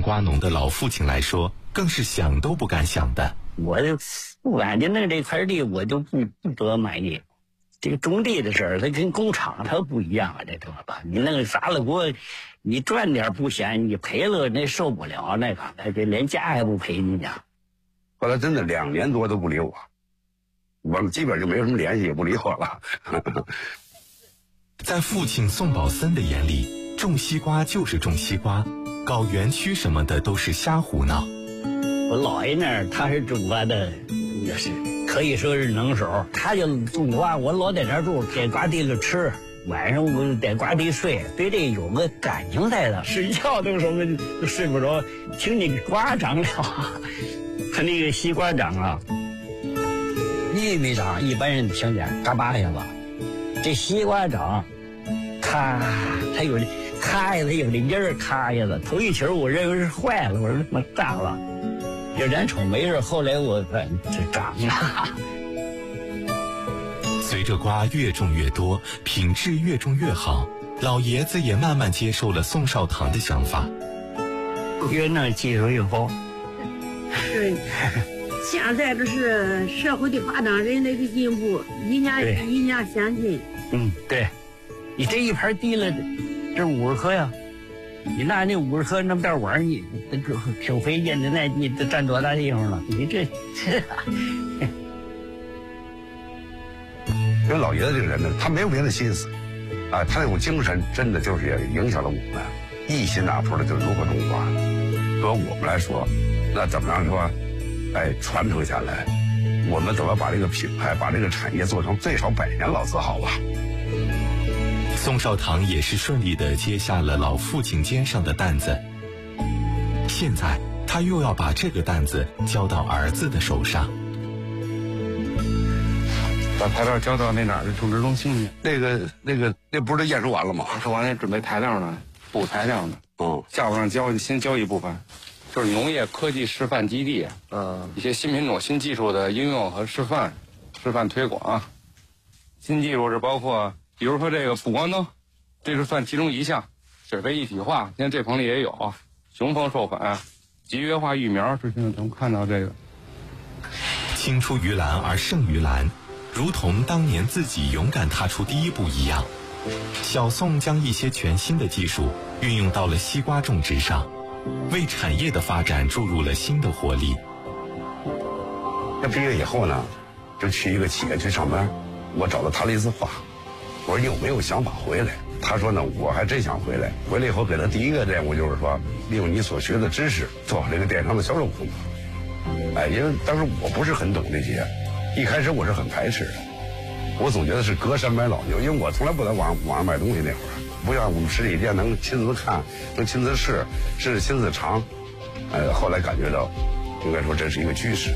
瓜农的老父亲来说，更是想都不敢想的。 俺就弄这块地，我就不多满意。这个种地的事儿，它跟工厂它不一样啊，这知道吧？你弄啥了我，你赚点不嫌，你赔了那受不了，那这连家还不赔你呢。 后来真的2年多都不理我，我们基本就没有什么联系，也不理我了。 在父亲宋宝森的眼里，种西瓜就是种西瓜，搞园区什么的都是瞎胡闹。 我姥爷那儿他是种瓜的，也是可以说是能手，他就种瓜，我老在那儿住，在瓜地里吃，晚上我在瓜地睡，对这有个感情在的。睡觉的时候就睡不着，听那个瓜长了，他那个西瓜长啊，玉米长一般人听见嘎巴下子，这西瓜长，咔，它有咔一下子有零件儿，咔一下子，头一球我认为是坏了，我说他妈炸了。有点瞅没事，后来我看这长了。 随着瓜越种越多，品质越种越好，老爷子也慢慢接受了宋少棠的想法。 越弄技术越高。 是，现在这是社会的发展，人类的进步，一年一年先进。 对，你这一盘地了，这50颗呀。你拿那50颗那么大碗，你挺费劲的，那你这占多大地方了？你这因为老爷子这个人呢，他没有别的心思，啊，他那种精神真的就是也影响了我们，一心拿出的就是如何种瓜。对我们来说，那怎么样说，传承下来，我们怎么把这个品牌、把这个产业做成最少100年老字号吧。 宋少棠也是顺利地接下了老父亲肩上的担子，现在他又要把这个担子交到儿子的手上。 把材料交到那哪儿的种植中心去。 那不是验收完了吗？ 说完了准备材料呢，补材料呢。下午上先交一部分，就是农业科技示范基地，一些新品种、新技术的应用和示范推广。新技术是包括，比如说这个补光灯，这是算其中一项。水肥一体化，现在这棚里也有。雄蜂授粉，集约化育苗，之前咱们看到这个。 青出于蓝而胜于蓝，如同当年自己勇敢踏出第一步一样，小宋将一些全新的技术运用到了西瓜种植上，为产业的发展注入了新的活力。 那毕业以后呢，就去一个企业去上班，我找到他了一次话，我说你有没有想法回来？他说呢，我还真想回来。回来以后给他第一个任务就是说，利用你所学的知识做好这个电商的销售工作。因为当时我不是很懂这些，一开始我是很排斥的，我总觉得是隔山买老牛，因为我从来不在网上买东西那会儿，不像我们实体店能亲自看，能亲自试，甚至亲自尝。后来感觉到，应该说这是一个趋势。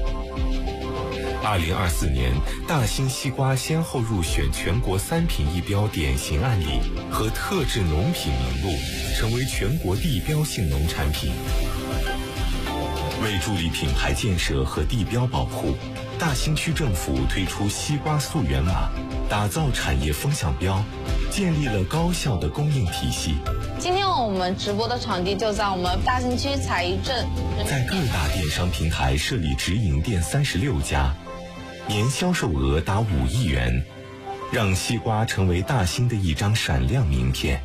2024年，大兴西瓜先后入选全国3品一标典型案例和特质农品名录，成为全国地标性农产品。为助力品牌建设和地标保护，大兴区政府推出西瓜溯源码，打造产业风向标，建立了高效的供应体系。 今天我们直播的场地就在我们大兴区彩艺镇， 在各大电商平台设立直营店36家，年销售额达5亿元，让西瓜成为大兴的一张闪亮名片。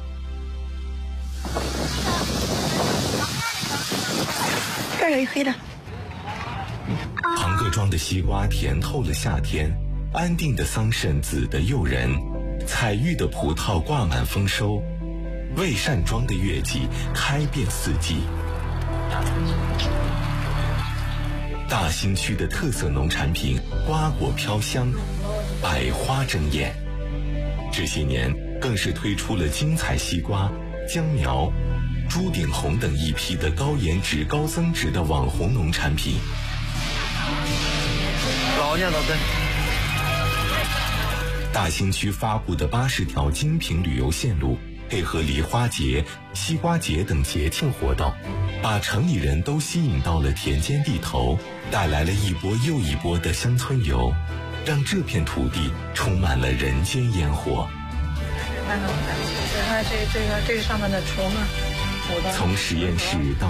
这儿有一黑的。 庞各庄的西瓜甜透了夏天，安定的桑葚紫得诱人，彩玉的葡萄挂满丰收，魏善庄的月季开遍四季。大兴区的特色农产品瓜果飘香，百花争艳。这些年更是推出了精彩西瓜、姜苗、朱顶红等一批的高颜值、高增值的网红农产品。 老年老根。 大兴区发布的80条精品旅游线路，配合梨花节、西瓜节等节庆活动，把城里人都吸引到了田间地头，带来了一波又一波的乡村游，让这片土地充满了人间烟火。 看这个上面的虫呢， 从实验室到